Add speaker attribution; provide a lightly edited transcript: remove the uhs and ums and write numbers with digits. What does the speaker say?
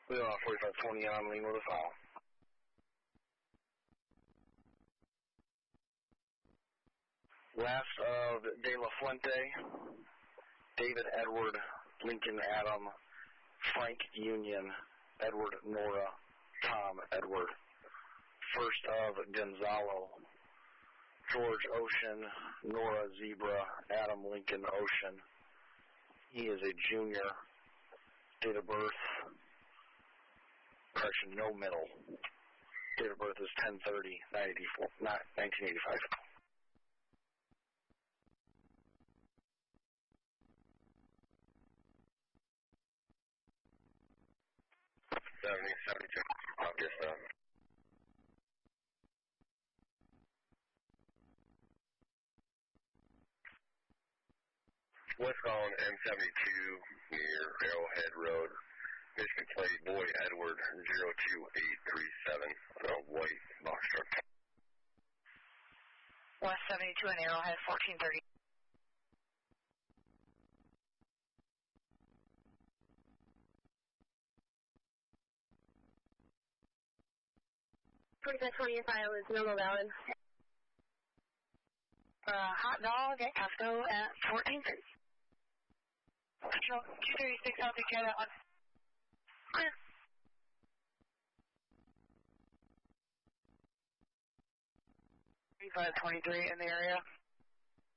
Speaker 1: We are 4520 on Lima with a foul. Last of De La Fuente, David Edward, Lincoln Adam, Frank Union, Edward Nora, Tom Edward. First of Gonzalo, George Ocean, Nora Zebra, Adam Lincoln Ocean. He is a junior. Date of birth, correction, no middle. Date of birth is 10/30/1985.
Speaker 2: Westbound M72 near Arrowhead Road, Michigan plate, boy Edward 02837, white box truck.
Speaker 3: West 72 and Arrowhead 1430.
Speaker 4: .20 file is normal valid.
Speaker 3: Hot dog at Costco at 1430. 236, I'll take care of that one. Clear. 3523 in the area.